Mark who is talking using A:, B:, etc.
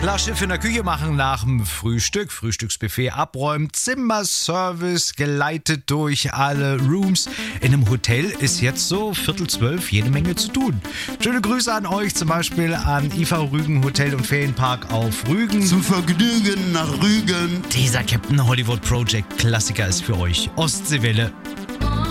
A: Klar, Schiff in der Küche machen nach dem Frühstück, Frühstücksbuffet abräumen, Zimmerservice geleitet durch alle Rooms. In einem Hotel ist jetzt so 11:45 jede Menge zu tun. Schöne Grüße an euch, zum Beispiel an IFA Rügen Hotel und Ferienpark auf Rügen.
B: Zu Vergnügen nach Rügen.
A: Dieser Captain Hollywood Project Klassiker ist für euch. Ostseewelle.